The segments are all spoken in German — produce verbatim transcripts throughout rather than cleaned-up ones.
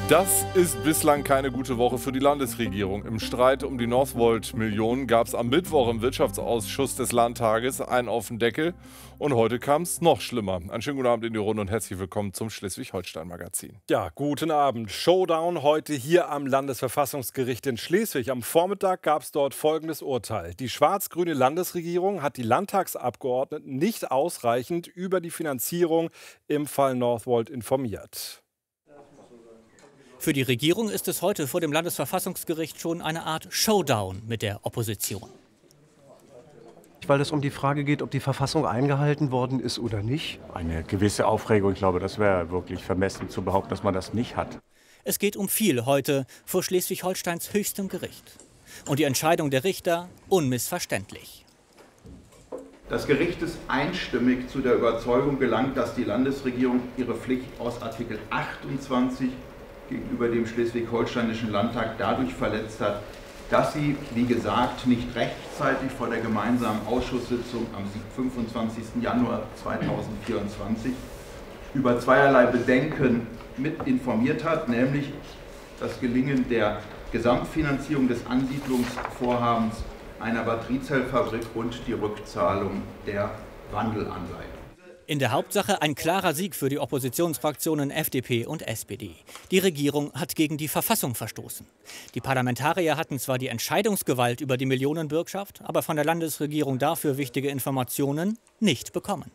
Das ist bislang keine gute Woche für die Landesregierung. Im Streit um die Northvolt-Millionen gab es am Mittwoch im Wirtschaftsausschuss des Landtages einen auf den Deckel. Und heute kam es noch schlimmer. Einen schönen guten Abend in die Runde und herzlich willkommen zum Schleswig-Holstein-Magazin. Ja, guten Abend. Showdown heute hier am Landesverfassungsgericht in Schleswig. Am Vormittag gab es dort folgendes Urteil. Die schwarz-grüne Landesregierung hat die Landtagsabgeordneten nicht ausreichend über die Finanzierung im Fall Northvolt informiert. Für die Regierung ist es heute vor dem Landesverfassungsgericht schon eine Art Showdown mit der Opposition. Weil es um die Frage geht, ob die Verfassung eingehalten worden ist oder nicht. Eine gewisse Aufregung, ich glaube, das wäre wirklich vermessen zu behaupten, dass man das nicht hat. Es geht um viel heute vor Schleswig-Holsteins höchstem Gericht. Und die Entscheidung der Richter unmissverständlich. Das Gericht ist einstimmig zu der Überzeugung gelangt, dass die Landesregierung ihre Pflicht aus Artikel achtundzwanzig gegenüber dem Schleswig-Holsteinischen Landtag dadurch verletzt hat, dass sie, wie gesagt, nicht rechtzeitig vor der gemeinsamen Ausschusssitzung am fünfundzwanzigsten Januar zweitausendvierundzwanzig über zweierlei Bedenken mit informiert hat, nämlich das Gelingen der Gesamtfinanzierung des Ansiedlungsvorhabens einer Batteriezellfabrik und die Rückzahlung der Wandelanleihen. In der Hauptsache ein klarer Sieg für die Oppositionsfraktionen F D P und S P D. Die Regierung hat gegen die Verfassung verstoßen. Die Parlamentarier hatten zwar die Entscheidungsgewalt über die Millionenbürgschaft, aber von der Landesregierung dafür wichtige Informationen nicht bekommen.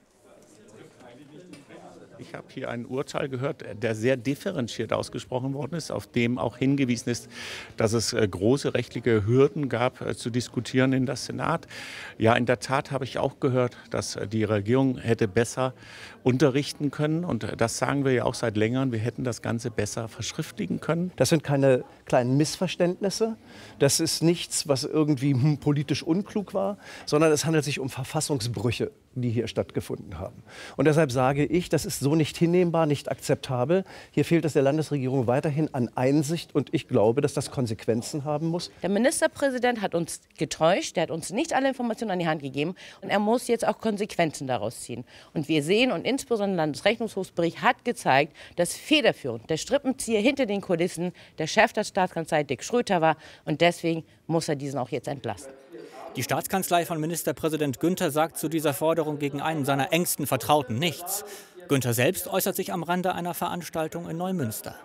Ich habe hier ein Urteil gehört, der sehr differenziert ausgesprochen worden ist, auf dem auch hingewiesen ist, dass es große rechtliche Hürden gab, zu diskutieren in das Senat. Ja, in der Tat habe ich auch gehört, dass die Regierung hätte besser unterrichten können. Und das sagen wir ja auch seit längerem, wir hätten das Ganze besser verschriftlichen können. Das sind keine kleinen Missverständnisse. Das ist nichts, was irgendwie politisch unklug war, sondern es handelt sich um Verfassungsbrüche, die hier stattgefunden haben. Und deshalb sage ich, das ist so nicht hinnehmbar, nicht akzeptabel. Hier fehlt es der Landesregierung weiterhin an Einsicht und ich glaube, dass das Konsequenzen haben muss. Der Ministerpräsident hat uns getäuscht, der hat uns nicht alle Informationen an die Hand gegeben und er muss jetzt auch Konsequenzen daraus ziehen. Und wir sehen und insbesondere der Landesrechnungshofsbericht hat gezeigt, dass federführend der Strippenzieher hinter den Kulissen der Chef der Staatskanzlei Dick Schröter war und deswegen muss er diesen auch jetzt entlassen. Die Staatskanzlei von Ministerpräsident Günther sagt zu dieser Forderung gegen einen seiner engsten Vertrauten nichts. Günther selbst äußert sich am Rande einer Veranstaltung in Neumünster.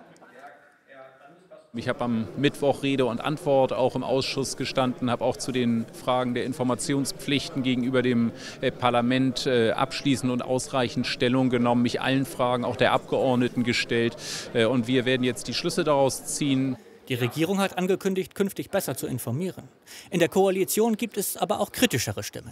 Ich habe am Mittwoch Rede und Antwort auch im Ausschuss gestanden, habe auch zu den Fragen der Informationspflichten gegenüber dem Parlament abschließend und ausreichend Stellung genommen, mich allen Fragen auch der Abgeordneten gestellt. Und wir werden jetzt die Schlüsse daraus ziehen. Die Regierung hat angekündigt, künftig besser zu informieren. In der Koalition gibt es aber auch kritischere Stimmen.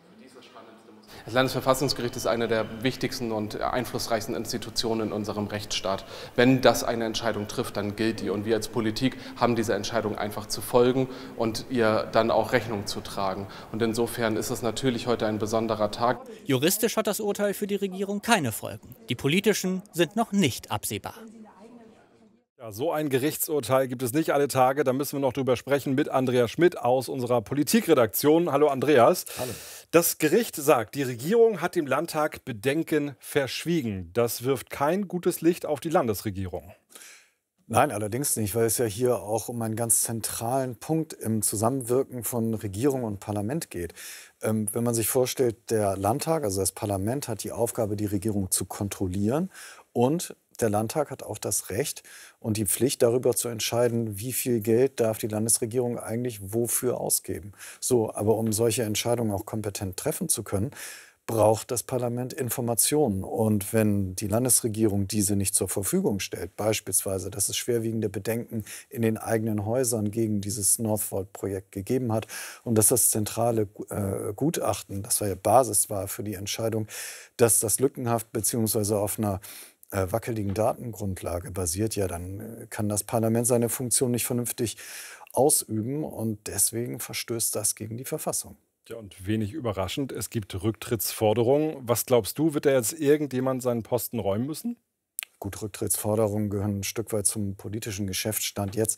Das Landesverfassungsgericht ist eine der wichtigsten und einflussreichsten Institutionen in unserem Rechtsstaat. Wenn das eine Entscheidung trifft, dann gilt die. Und wir als Politik haben diese Entscheidung einfach zu folgen und ihr dann auch Rechnung zu tragen. Und insofern ist es natürlich heute ein besonderer Tag. Juristisch hat das Urteil für die Regierung keine Folgen. Die politischen sind noch nicht absehbar. Ja, so ein Gerichtsurteil gibt es nicht alle Tage. Da müssen wir noch drüber sprechen mit Andreas Schmidt aus unserer Politikredaktion. Hallo Andreas. Hallo. Das Gericht sagt, die Regierung hat dem Landtag Bedenken verschwiegen. Das wirft kein gutes Licht auf die Landesregierung. Nein, allerdings nicht, weil es ja hier auch um einen ganz zentralen Punkt im Zusammenwirken von Regierung und Parlament geht. Ähm, wenn man sich vorstellt, der Landtag, also das Parlament, hat die Aufgabe, die Regierung zu kontrollieren und der Landtag hat auch das Recht und die Pflicht, darüber zu entscheiden, wie viel Geld darf die Landesregierung eigentlich wofür ausgeben. So, aber um solche Entscheidungen auch kompetent treffen zu können, braucht das Parlament Informationen. Und wenn die Landesregierung diese nicht zur Verfügung stellt, beispielsweise, dass es schwerwiegende Bedenken in den eigenen Häusern gegen dieses Northvolt-Projekt gegeben hat und dass das zentrale äh, Gutachten, das war ja Basis war für die Entscheidung, dass das lückenhaft bzw. auf einer wackeligen Datengrundlage basiert, ja, dann kann das Parlament seine Funktion nicht vernünftig ausüben und deswegen verstößt das gegen die Verfassung. Ja, und wenig überraschend, es gibt Rücktrittsforderungen. Was glaubst du, wird da jetzt irgendjemand seinen Posten räumen müssen? Gut, Rücktrittsforderungen gehören ein Stück weit zum politischen Geschäftsstand. Jetzt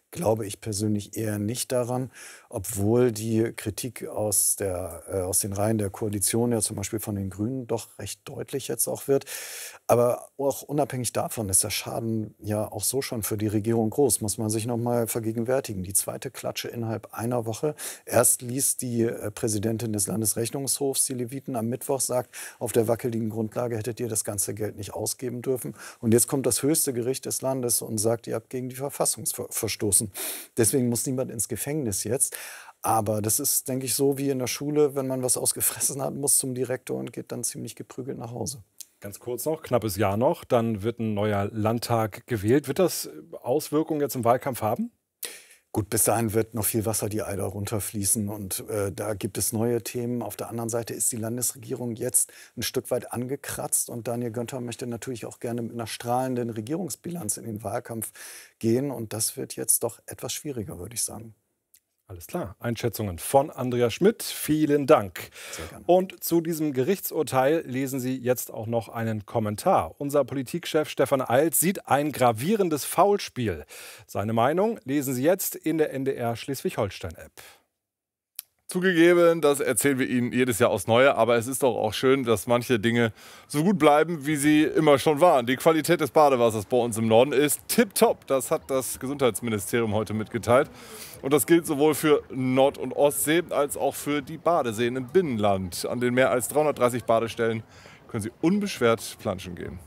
glaube ich persönlich eher nicht daran, obwohl die Kritik aus, der, äh, aus den Reihen der Koalition, ja zum Beispiel von den Grünen, doch recht deutlich jetzt auch wird. Aber auch unabhängig davon ist der Schaden ja auch so schon für die Regierung groß, muss man sich noch mal vergegenwärtigen. Die zweite Klatsche innerhalb einer Woche. Erst ließ die äh, Präsidentin des Landesrechnungshofs, die Leviten, am Mittwoch sagt, auf der wackeligen Grundlage hättet ihr das ganze Geld nicht ausgeben dürfen. Und jetzt kommt das höchste Gericht des Landes und sagt, ihr habt gegen die Verfassung verstoßen. Deswegen muss niemand ins Gefängnis jetzt. Aber das ist, denke ich, so wie in der Schule, wenn man was ausgefressen hat, muss zum Direktor und geht dann ziemlich geprügelt nach Hause. Ganz kurz noch, knappes Jahr noch, dann wird ein neuer Landtag gewählt. Wird das Auswirkungen jetzt im Wahlkampf haben? Gut, bis dahin wird noch viel Wasser die Eider runterfließen und äh, da gibt es neue Themen. Auf der anderen Seite ist die Landesregierung jetzt ein Stück weit angekratzt und Daniel Günther möchte natürlich auch gerne mit einer strahlenden Regierungsbilanz in den Wahlkampf gehen und das wird jetzt doch etwas schwieriger, würde ich sagen. Alles klar. Einschätzungen von Andrea Schmidt. Vielen Dank. Sehr gerne. Und zu diesem Gerichtsurteil lesen Sie jetzt auch noch einen Kommentar. Unser Politikchef Stefan Alt sieht ein gravierendes Foulspiel. Seine Meinung lesen Sie jetzt in der N D R Schleswig-Holstein-App. Zugegeben, das erzählen wir Ihnen jedes Jahr aufs Neue, aber es ist doch auch schön, dass manche Dinge so gut bleiben, wie sie immer schon waren. Die Qualität des Badewassers bei uns im Norden ist tipptopp. Das hat das Gesundheitsministerium heute mitgeteilt. Und das gilt sowohl für Nord- und Ostsee als auch für die Badeseen im Binnenland. An den mehr als dreihundertdreißig Badestellen können Sie unbeschwert planschen gehen.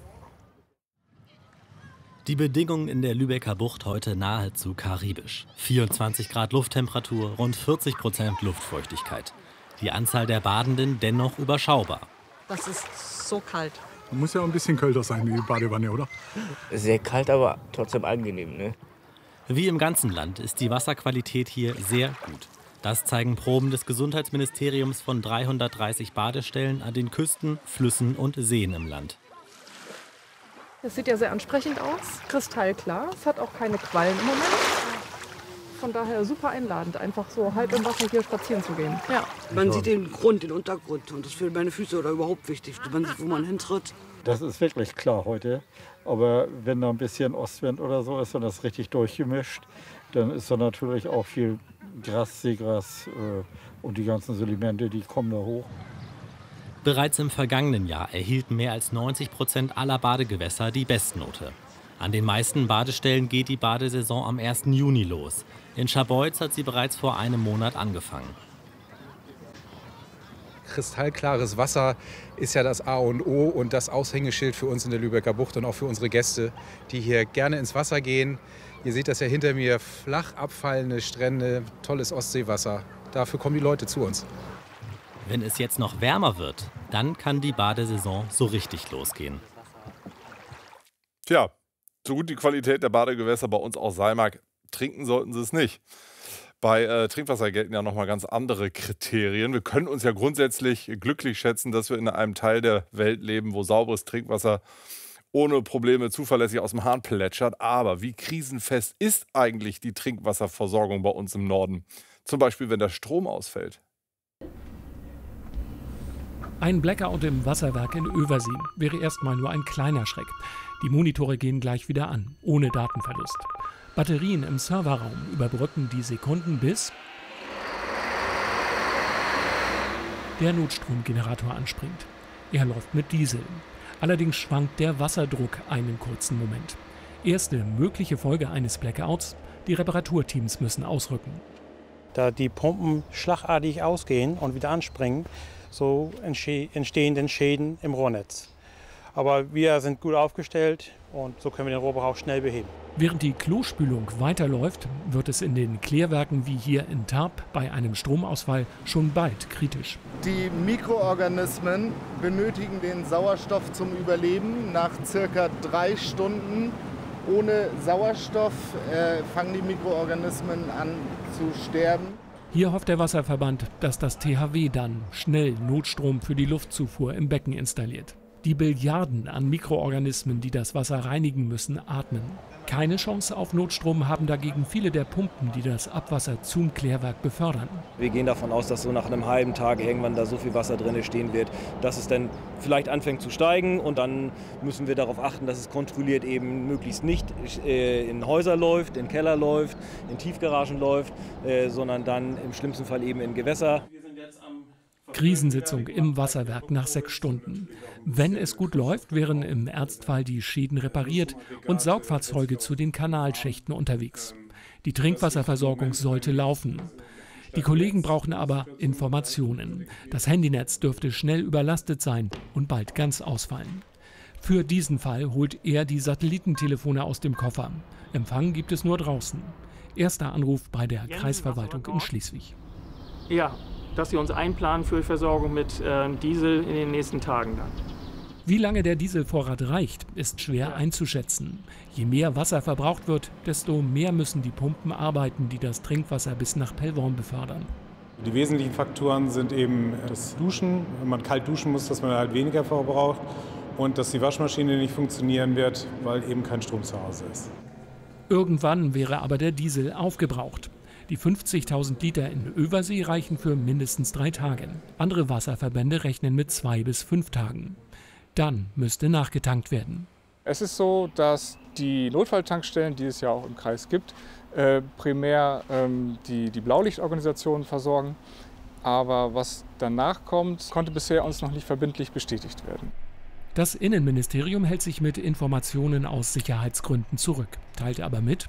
Die Bedingungen in der Lübecker Bucht heute nahezu karibisch. vierundzwanzig Grad Lufttemperatur, rund vierzig Prozent Luftfeuchtigkeit. Die Anzahl der Badenden dennoch überschaubar. Das ist so kalt. Muss ja ein bisschen kälter sein, die Badewanne, oder? Sehr kalt, aber trotzdem angenehm, ne? Wie im ganzen Land ist die Wasserqualität hier sehr gut. Das zeigen Proben des Gesundheitsministeriums von dreihundertdreißig Badestellen an den Küsten, Flüssen und Seen im Land. Es sieht ja sehr ansprechend aus, kristallklar. Es hat auch keine Quallen im Moment. Von daher super einladend, einfach so halb im Wasser hier spazieren zu gehen. Ja. Man sieht den Grund, den Untergrund und das ist für meine Füße oder überhaupt wichtig. Man sieht, wo man hintritt. Das ist wirklich klar heute. Aber wenn da ein bisschen Ostwind oder so ist und das richtig durchgemischt, dann ist da natürlich auch viel Gras, Seegras äh, und die ganzen Sedimente, die kommen da hoch. Bereits im vergangenen Jahr erhielten mehr als neunzig Prozent aller Badegewässer die Bestnote. An den meisten Badestellen geht die Badesaison am ersten Juni los. In Scharbeutz hat sie bereits vor einem Monat angefangen. Kristallklares Wasser ist ja das A und O und das Aushängeschild für uns in der Lübecker Bucht und auch für unsere Gäste, die hier gerne ins Wasser gehen. Ihr seht das ja hinter mir, flach abfallende Strände, tolles Ostseewasser. Dafür kommen die Leute zu uns. Wenn es jetzt noch wärmer wird, dann kann die Badesaison so richtig losgehen. Tja, so gut die Qualität der Badegewässer bei uns auch sein mag, trinken sollten Sie es nicht. Bei äh, Trinkwasser gelten ja nochmal ganz andere Kriterien. Wir können uns ja grundsätzlich glücklich schätzen, dass wir in einem Teil der Welt leben, wo sauberes Trinkwasser ohne Probleme zuverlässig aus dem Hahn plätschert. Aber wie krisenfest ist eigentlich die Trinkwasserversorgung bei uns im Norden? Zum Beispiel, wenn der Strom ausfällt. Ein Blackout im Wasserwerk in Överseen wäre erstmal nur ein kleiner Schreck. Die Monitore gehen gleich wieder an, ohne Datenverlust. Batterien im Serverraum überbrücken die Sekunden, bis der Notstromgenerator anspringt. Er läuft mit Diesel. Allerdings schwankt der Wasserdruck einen kurzen Moment. Erste mögliche Folge eines Blackouts: die Reparaturteams müssen ausrücken. Da die Pumpen schlagartig ausgehen und wieder anspringen, so entstehen dann Schäden im Rohrnetz. Aber wir sind gut aufgestellt und so können wir den Rohrbruch auch schnell beheben. Während die Klospülung weiterläuft, wird es in den Klärwerken wie hier in Tarp bei einem Stromausfall schon bald kritisch. Die Mikroorganismen benötigen den Sauerstoff zum Überleben. Nach circa drei Stunden ohne Sauerstoff äh, fangen die Mikroorganismen an zu sterben. Hier hofft der Wasserverband, dass das T H W dann schnell Notstrom für die Luftzufuhr im Becken installiert. Die Billiarden an Mikroorganismen, die das Wasser reinigen müssen, atmen. Keine Chance auf Notstrom haben dagegen viele der Pumpen, die das Abwasser zum Klärwerk befördern. Wir gehen davon aus, dass so nach einem halben Tag irgendwann da so viel Wasser drin stehen wird, dass es dann vielleicht anfängt zu steigen, und dann müssen wir darauf achten, dass es kontrolliert eben möglichst nicht in Häuser läuft, in Keller läuft, in Tiefgaragen läuft, sondern dann im schlimmsten Fall eben in Gewässer. Krisensitzung im Wasserwerk nach sechs Stunden. Wenn es gut läuft, wären im Ernstfall die Schäden repariert und Saugfahrzeuge zu den Kanalschächten unterwegs. Die Trinkwasserversorgung sollte laufen. Die Kollegen brauchen aber Informationen. Das Handynetz dürfte schnell überlastet sein und bald ganz ausfallen. Für diesen Fall holt er die Satellitentelefone aus dem Koffer. Empfang gibt es nur draußen. Erster Anruf bei der Kreisverwaltung in Schleswig. Ja, dass sie uns einplanen für Versorgung mit äh, Diesel in den nächsten Tagen dann. Wie lange der Dieselvorrat reicht, ist schwer einzuschätzen. Je mehr Wasser verbraucht wird, desto mehr müssen die Pumpen arbeiten, die das Trinkwasser bis nach Pellworm befördern. Die wesentlichen Faktoren sind eben das Duschen. Wenn man kalt duschen muss, dass man halt weniger verbraucht, und dass die Waschmaschine nicht funktionieren wird, weil eben kein Strom zu Hause ist. Irgendwann wäre aber der Diesel aufgebraucht. Die fünfzigtausend Liter in Översee reichen für mindestens drei Tage. Andere Wasserverbände rechnen mit zwei bis fünf Tagen. Dann müsste nachgetankt werden. Es ist so, dass die Notfalltankstellen, die es ja auch im Kreis gibt, äh, primär ähm, die, die Blaulichtorganisationen versorgen. Aber was danach kommt, konnte bisher uns noch nicht verbindlich bestätigt werden. Das Innenministerium hält sich mit Informationen aus Sicherheitsgründen zurück, teilte aber mit: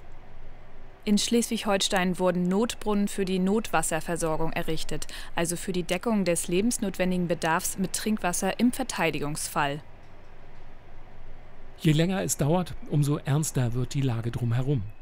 In Schleswig-Holstein wurden Notbrunnen für die Notwasserversorgung errichtet, also für die Deckung des lebensnotwendigen Bedarfs mit Trinkwasser im Verteidigungsfall. Je länger es dauert, umso ernster wird die Lage drumherum.